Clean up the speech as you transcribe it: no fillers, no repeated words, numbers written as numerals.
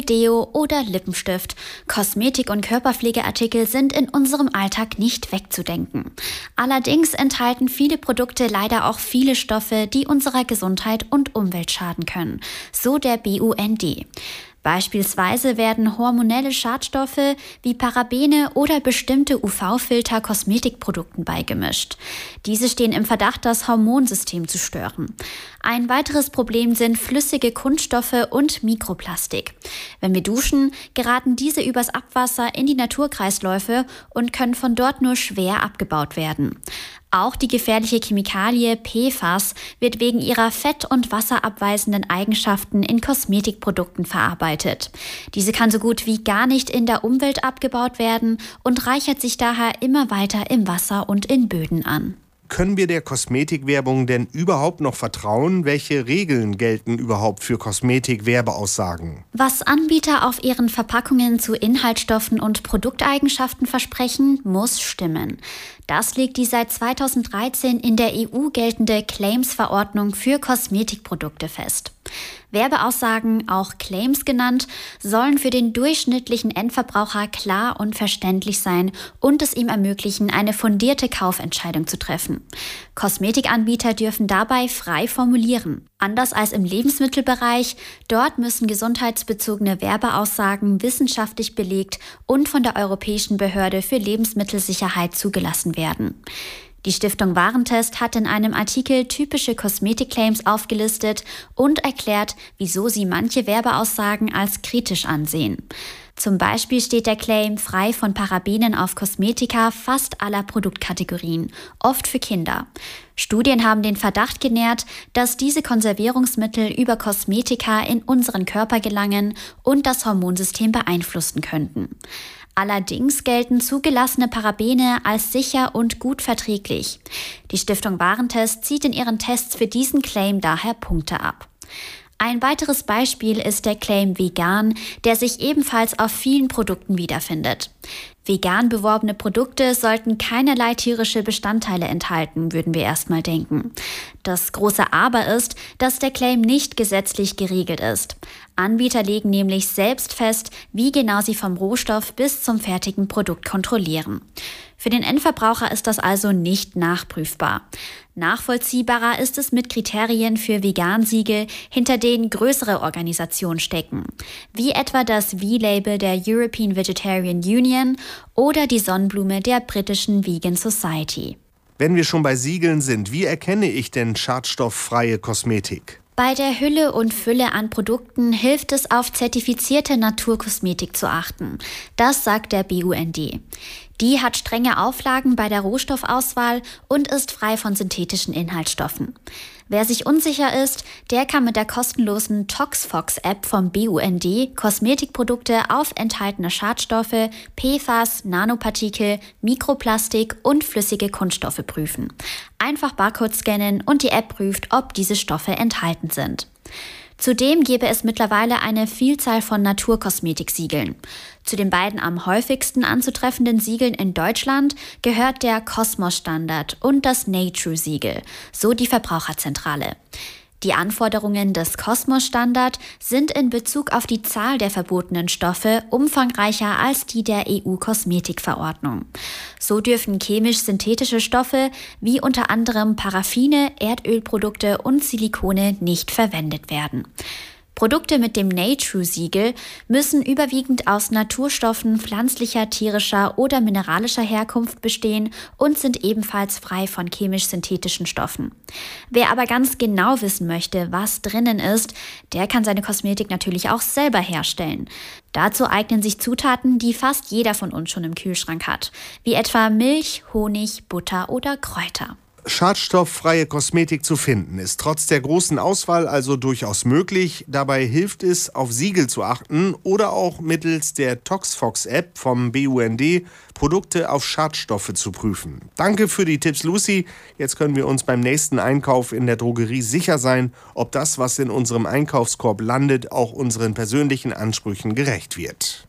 Deo oder Lippenstift. Kosmetik- und Körperpflegeartikel sind in unserem Alltag nicht wegzudenken. Allerdings enthalten viele Produkte leider auch viele Stoffe, die unserer Gesundheit und Umwelt schaden können, so der BUND. Beispielsweise werden hormonelle Schadstoffe wie Parabene oder bestimmte UV-Filter Kosmetikprodukten beigemischt. Diese stehen im Verdacht, das Hormonsystem zu stören. Ein weiteres Problem sind flüssige Kunststoffe und Mikroplastik. Wenn wir duschen, geraten diese übers Abwasser in die Naturkreisläufe und können von dort nur schwer abgebaut werden. Auch die gefährliche Chemikalie PFAS wird wegen ihrer fett- und wasserabweisenden Eigenschaften in Kosmetikprodukten verarbeitet. Diese kann so gut wie gar nicht in der Umwelt abgebaut werden und reichert sich daher immer weiter im Wasser und in Böden an. Können wir der Kosmetikwerbung denn überhaupt noch vertrauen? Welche Regeln gelten überhaupt für Kosmetikwerbeaussagen? Was Anbieter auf ihren Verpackungen zu Inhaltsstoffen und Produkteigenschaften versprechen, muss stimmen. Das legt die seit 2013 in der EU geltende Claims-Verordnung für Kosmetikprodukte fest. Werbeaussagen, auch Claims genannt, sollen für den durchschnittlichen Endverbraucher klar und verständlich sein und es ihm ermöglichen, eine fundierte Kaufentscheidung zu treffen. Kosmetikanbieter dürfen dabei frei formulieren. Anders als im Lebensmittelbereich, dort müssen gesundheitsbezogene Werbeaussagen wissenschaftlich belegt und von der Europäischen Behörde für Lebensmittelsicherheit zugelassen werden. Die Stiftung Warentest hat in einem Artikel typische Kosmetikclaims aufgelistet und erklärt, wieso sie manche Werbeaussagen als kritisch ansehen. Zum Beispiel steht der Claim frei von Parabenen auf Kosmetika fast aller Produktkategorien, oft für Kinder. Studien haben den Verdacht genährt, dass diese Konservierungsmittel über Kosmetika in unseren Körper gelangen und das Hormonsystem beeinflussen könnten. Allerdings gelten zugelassene Parabene als sicher und gut verträglich. Die Stiftung Warentest zieht in ihren Tests für diesen Claim daher Punkte ab. Ein weiteres Beispiel ist der Claim vegan, der sich ebenfalls auf vielen Produkten wiederfindet. Vegan beworbene Produkte sollten keinerlei tierische Bestandteile enthalten, würden wir erstmal denken. Das große Aber ist, dass der Claim nicht gesetzlich geregelt ist. Anbieter legen nämlich selbst fest, wie genau sie vom Rohstoff bis zum fertigen Produkt kontrollieren. Für den Endverbraucher ist das also nicht nachprüfbar. Nachvollziehbarer ist es mit Kriterien für Vegan-Siegel, hinter denen größere Organisationen stecken, wie etwa das V-Label der European Vegetarian Union oder die Sonnenblume der britischen Vegan Society. Wenn wir schon bei Siegeln sind, wie erkenne ich denn schadstofffreie Kosmetik? Bei der Hülle und Fülle an Produkten hilft es, auf zertifizierte Naturkosmetik zu achten. Das sagt der BUND. Die hat strenge Auflagen bei der Rohstoffauswahl und ist frei von synthetischen Inhaltsstoffen. Wer sich unsicher ist, der kann mit der kostenlosen ToxFox-App vom BUND Kosmetikprodukte auf enthaltene Schadstoffe, PFAS, Nanopartikel, Mikroplastik und flüssige Kunststoffe prüfen. Einfach Barcode scannen und die App prüft, ob diese Stoffe enthalten sind. Zudem gäbe es mittlerweile eine Vielzahl von Naturkosmetiksiegeln. Zu den beiden am häufigsten anzutreffenden Siegeln in Deutschland gehört der Cosmos-Standard und das Nature-Siegel, so die Verbraucherzentrale. Die Anforderungen des Cosmos-Standard sind in Bezug auf die Zahl der verbotenen Stoffe umfangreicher als die der EU-Kosmetikverordnung. So dürfen chemisch-synthetische Stoffe wie unter anderem Paraffine, Erdölprodukte und Silikone nicht verwendet werden. Produkte mit dem Nature-Siegel müssen überwiegend aus Naturstoffen pflanzlicher, tierischer oder mineralischer Herkunft bestehen und sind ebenfalls frei von chemisch-synthetischen Stoffen. Wer aber ganz genau wissen möchte, was drinnen ist, der kann seine Kosmetik natürlich auch selber herstellen. Dazu eignen sich Zutaten, die fast jeder von uns schon im Kühlschrank hat, wie etwa Milch, Honig, Butter oder Kräuter. Schadstofffreie Kosmetik zu finden, ist trotz der großen Auswahl also durchaus möglich. Dabei hilft es, auf Siegel zu achten oder auch mittels der ToxFox-App vom BUND Produkte auf Schadstoffe zu prüfen. Danke für die Tipps, Lucy. Jetzt können wir uns beim nächsten Einkauf in der Drogerie sicher sein, ob das, was in unserem Einkaufskorb landet, auch unseren persönlichen Ansprüchen gerecht wird.